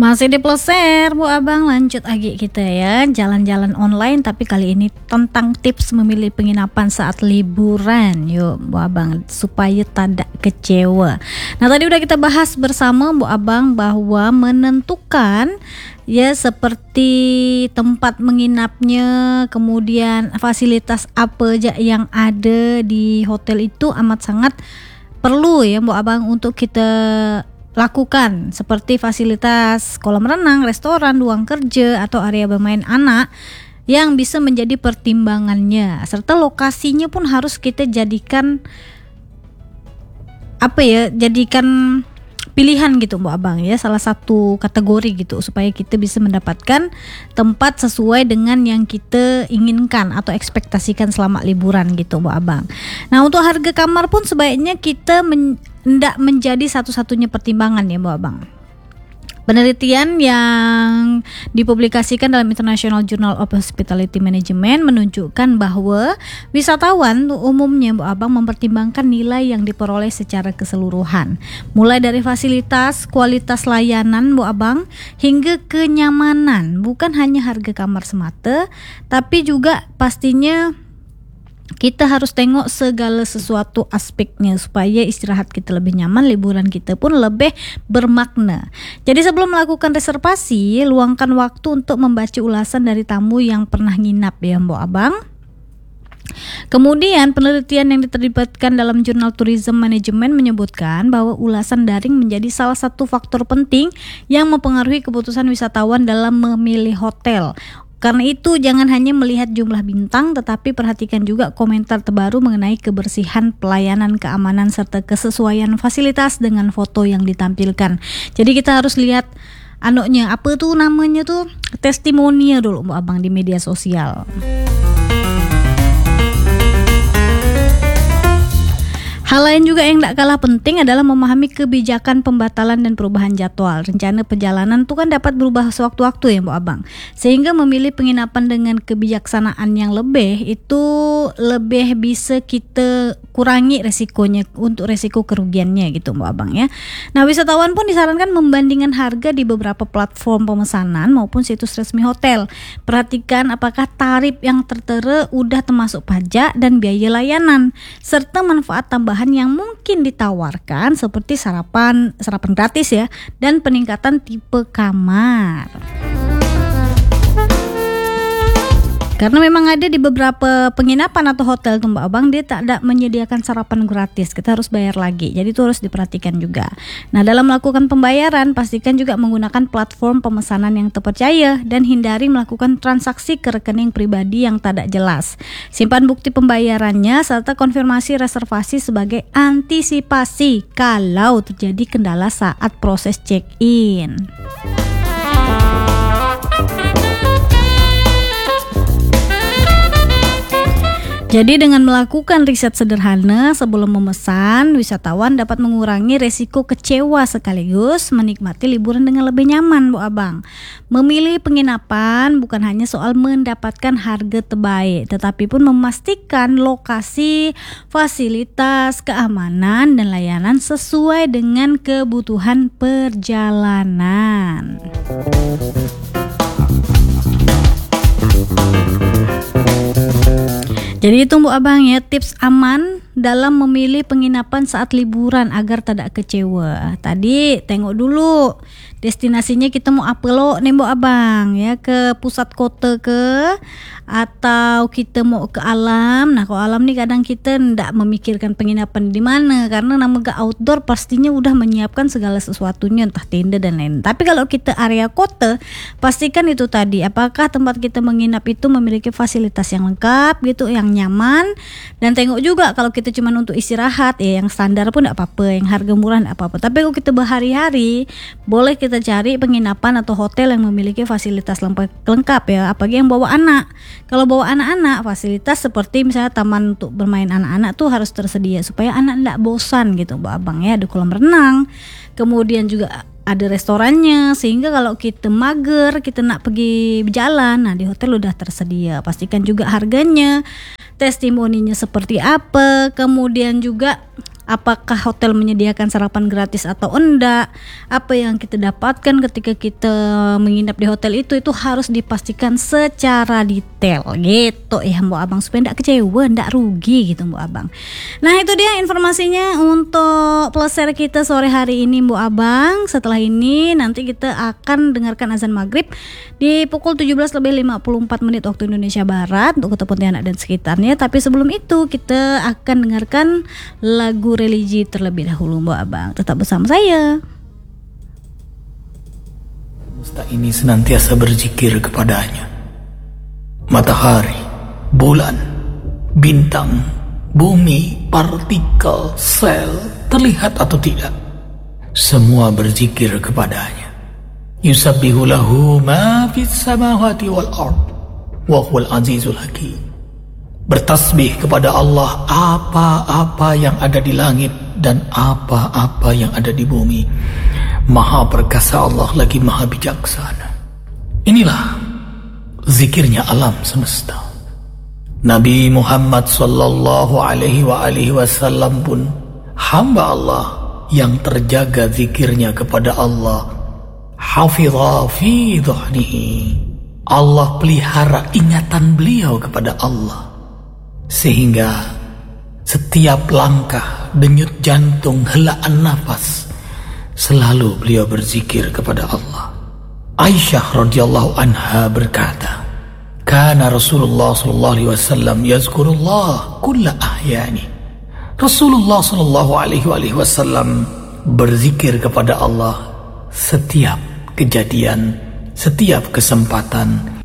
Masih di Pleser, Bu Abang, lanjut lagi kita ya, jalan-jalan online tapi kali ini tentang tips memilih penginapan saat liburan. Yuk Bu Abang, supaya tidak kecewa. Nah tadi udah kita bahas bersama Bu Abang bahwa menentukan ya seperti tempat menginapnya, kemudian fasilitas apa aja yang ada di hotel itu amat sangat perlu ya Bu Abang untuk kita lakukan, seperti fasilitas kolam renang, restoran, ruang kerja, atau area bermain anak yang bisa menjadi pertimbangannya, serta lokasinya pun harus kita jadikan jadikan pilihan gitu Bu Abang ya, salah satu kategori gitu supaya kita bisa mendapatkan tempat sesuai dengan yang kita inginkan atau ekspektasikan selama liburan gitu Bu Abang. Nah untuk harga kamar pun sebaiknya kita tidak menjadi satu-satunya pertimbangan ya Bu Abang. Penelitian yang dipublikasikan dalam International Journal of Hospitality Management menunjukkan bahwa wisatawan umumnya Bu Abang mempertimbangkan nilai yang diperoleh secara keseluruhan, mulai dari fasilitas, kualitas layanan Bu Abang, hingga kenyamanan. Bukan hanya harga kamar semata, tapi juga pastinya kita harus tengok segala sesuatu aspeknya supaya istirahat kita lebih nyaman, liburan kita pun lebih bermakna. Jadi sebelum melakukan reservasi, luangkan waktu untuk membaca ulasan dari tamu yang pernah nginap ya Bu Abang. Kemudian penelitian yang diterlibatkan dalam Jurnal Tourism Management menyebutkan bahwa ulasan daring menjadi salah satu faktor penting yang mempengaruhi keputusan wisatawan dalam memilih hotel. Karena itu jangan hanya melihat jumlah bintang, tetapi perhatikan juga komentar terbaru mengenai kebersihan, pelayanan, keamanan, serta kesesuaian fasilitas dengan foto yang ditampilkan. Jadi kita harus lihat testimoninya dulu Bu Abang di media sosial. Hal lain juga yang tak kalah penting adalah memahami kebijakan pembatalan dan perubahan jadwal. Rencana perjalanan itu kan dapat berubah sewaktu-waktu ya Bu Abang. Sehingga memilih penginapan dengan kebijaksanaan yang lebih bisa kita kurangi resikonya untuk resiko kerugiannya gitu Bu Abang ya. Nah wisatawan pun disarankan membandingkan harga di beberapa platform pemesanan maupun situs resmi hotel. Perhatikan apakah tarif yang tertera udah termasuk pajak dan biaya layanan, serta manfaat tambahan yang mungkin ditawarkan seperti sarapan gratis ya, dan peningkatan tipe kamar. Karena memang ada di beberapa penginapan atau hotel tuh Mbak Abang, dia tak ada menyediakan sarapan gratis, kita harus bayar lagi. Jadi itu harus diperhatikan juga. Nah dalam melakukan pembayaran, pastikan juga menggunakan platform pemesanan yang terpercaya dan hindari melakukan transaksi ke rekening pribadi yang tak jelas. Simpan bukti pembayarannya serta konfirmasi reservasi sebagai antisipasi kalau terjadi kendala saat proses check-in. Jadi dengan melakukan riset sederhana sebelum memesan, wisatawan dapat mengurangi resiko kecewa sekaligus menikmati liburan dengan lebih nyaman Bu Abang. Memilih penginapan bukan hanya soal mendapatkan harga terbaik, tetapi pun memastikan lokasi, fasilitas, keamanan, dan layanan sesuai dengan kebutuhan perjalanan. Jadi itu Bu Abang ya, tips aman dalam memilih penginapan saat liburan agar tidak kecewa. Tadi tengok dulu destinasinya kita mau apa lo nih Bu Abang ya, ke pusat kota atau kita mau ke alam. Nah kalau alam nih kadang kita tidak memikirkan penginapan di mana, karena namanya outdoor pastinya udah menyiapkan segala sesuatunya, entah tenda dan lain. Tapi kalau kita area kota, pastikan itu tadi apakah tempat kita menginap itu memiliki fasilitas yang lengkap gitu, yang nyaman. Dan tengok juga kalau kita cuma untuk istirahat ya yang standar pun tidak apa-apa, yang harga murah tidak apa-apa. Tapi kalau kita berhari-hari, boleh kita cari penginapan atau hotel yang memiliki fasilitas lengkap ya, apalagi yang bawa anak. Kalau bawa anak-anak, fasilitas seperti misalnya taman untuk bermain anak-anak tuh harus tersedia supaya anak tidak bosan gitu Bu Abang ya. Ada kolam renang, kemudian juga ada restorannya, sehingga kalau kita mager, kita nak pergi berjalan, nah di hotel udah tersedia. Pastikan juga harganya, testimoninya seperti apa, kemudian juga apakah hotel menyediakan sarapan gratis atau enggak, apa yang kita dapatkan ketika kita menginap di hotel itu harus dipastikan secara detail gitu ya Mbok Abang, supaya enggak kecewa, enggak rugi gitu Mbok Abang. Nah itu dia informasinya untuk pleasure kita sore hari ini Mbok Abang. Setelah ini nanti kita akan dengarkan azan maghrib di pukul 17:54 waktu Indonesia Barat untuk Kota Pontianak dan sekitarnya. Tapi sebelum itu kita akan dengarkan lagu religi terlebih dahulu Mbok Abang. Tetap bersama saya. Semesta ini senantiasa berzikir kepadanya. Matahari, bulan, bintang, bumi, partikel, sel, terlihat atau tidak, semua berzikir kepadanya. Yusabbihu lahu ma fis samawati wal ard wa huwal azizul hakim. Bertasbih kepada Allah apa-apa yang ada di langit dan apa-apa yang ada di bumi. Maha perkasa Allah lagi maha bijaksana. Inilah zikirnya alam semesta. Nabi Muhammad sallallahu alaihi wasallam pun hamba Allah yang terjaga zikirnya kepada Allah. Hafidha fi dhahnihi. Allah pelihara ingatan beliau kepada Allah, sehingga setiap langkah, denyut jantung, helaan nafas, selalu beliau berzikir kepada Allah. Aisyah radhiyallahu anha berkata, "Kana Rasulullah sallallahu alaihi wasallam yazkurullah kulla ahyani." Rasulullah sallallahu alaihi wasallam berzikir kepada Allah setiap kejadian, setiap kesempatan